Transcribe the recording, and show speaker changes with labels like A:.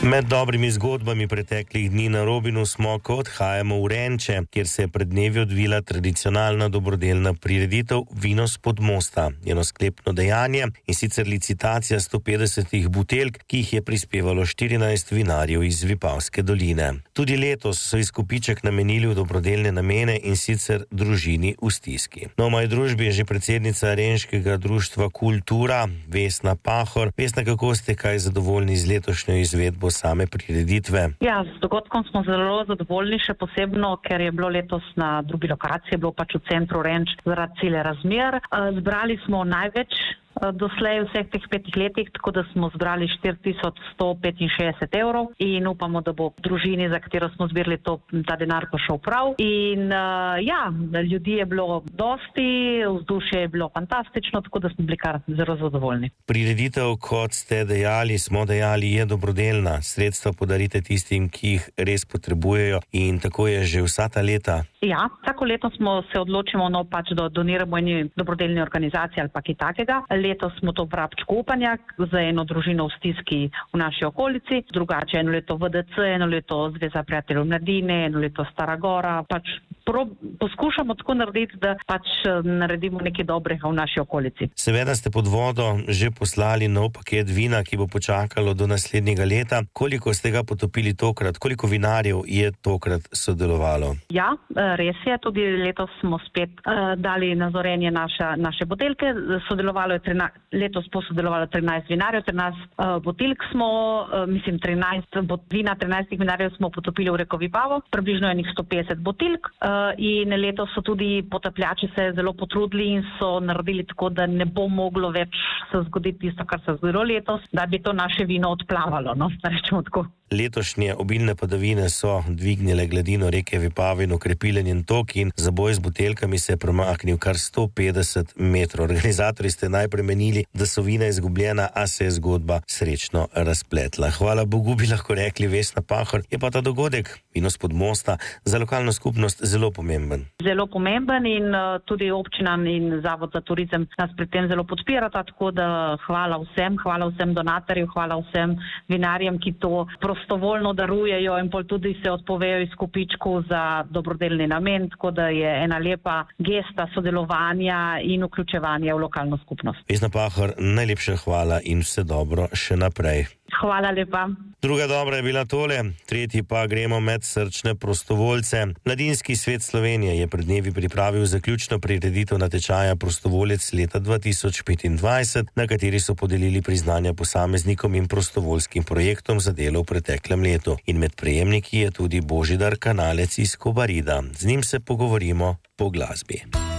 A: Med dobrimi zgodbami preteklih dni na Robinu smo, ko odhajamo v Renče, kjer se je pred dnevi odvila tradicionalna dobrodelna prireditev Vino spod mosta. Eno sklepno dejanje in sicer licitacija 150 buteljk, ki jih je prispevalo 14 vinarjev iz Vipavske doline. Tudi letos so izkupiček namenili v dobrodelne namene in sicer družini v stiski. No, v moji družbi je že predsednica Renškega društva Kultura, Vesna Pahor. Vesna, kako ste kaj zadovoljni z letošnjo izvedbo same prireditve?
B: Ja, z dogodkom smo zelo zadovoljni, še posebno, ker je bilo letos na drugi lokaciji, bilo pač v centru Renč zaradi cele razmer. Zbrali smo največ doslej vseh teh 5 letih, tako da smo zbrali 4165 evrov in upamo, da bo družini, za katero smo zbirali ta denar, pošel prav. In ljudi je bilo dosti, vzdušje je bilo fantastično, tako da smo bili kar zelo zadovoljni.
A: Prireditev, kot ste smo dejali, je dobrodelna. Sredstva podarite tistim, ki jih res potrebujejo in tako je že vsa ta leta.
B: Ja, vsako leto se odločimo, da doniramo eni dobrodelni organizaciji ali pa kaj takega. Letos smo to Vrabčko upanja za eno družino v stiski v naši okolici, drugače eno leto VDC, eno leto Zveza prijateljev mladine, eno leto Stara Gora. Poskušamo tako narediti, da naredimo nekaj dobrega v naši okolici.
A: Seveda ste pod vodo že poslali nov paket vina, ki bo počakalo do naslednjega leta. Koliko ste ga potopili tokrat? Koliko vinarjev je tokrat sodelovalo?
B: Ja, res je. Tudi letos smo spet dali na zorenje naše buteljke. Letos bo sodelovalo 13 vinarjev, 13 buteljk smo, 13 vinarjev smo potopili v reko Vipavo, približno enih 150 buteljk. In letos so tudi potapljači se zelo potrudili in so naredili tako, da ne bo moglo več se zgoditi tisto, kar se zgodilo letos, da bi to naše vino odplavalo, da rečemo tako.
A: Letošnje obilne padavine so dvignile gladino reke Vipave in okrepile njen tok in zaboj z buteljkami se je premaknil kar 150 metrov. Organizatorji ste najprej menili, da so vina izgubljena, a se je zgodba srečno razpletla. Hvala Bogu, bi lahko rekli, Vesna Pahor. Je pa ta dogodek, Vino spod mosta, za lokalno skupnost zelo pomemben.
B: Zelo pomemben in tudi občina in Zavod za turizem nas pri tem zelo podpirata, tako da hvala vsem donatorjem, hvala vsem vinarjem, ki to prostovoljno darujejo in tudi se odpovejo izkupičku za dobrodelni namen, tako da je ena lepa gesta sodelovanja in vključevanja v lokalno skupnost.
A: Vesna Pahor, najlepša hvala in vse dobro še naprej.
B: Hvala lepa.
A: Druga dobra je bila tole, tretji pa gremo med srčne prostovoljce. Mladinski svet Slovenije je pred dnevi pripravil zaključno prireditev natečaja Prostovoljec leta 2025, na kateri so podelili priznanja posameznikom in prostovoljskim projektom za delo v preteklem letu. In med prejemniki je tudi Božidar Kanalec iz Kobarida. Z njim se pogovorimo po glasbi.